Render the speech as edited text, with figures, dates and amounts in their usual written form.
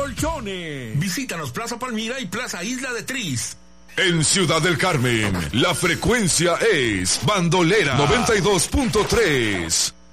Colchones. Visítanos Plaza Palmira y Plaza Isla de Tris. En Ciudad del Carmen, la frecuencia es Bandolera 92.3.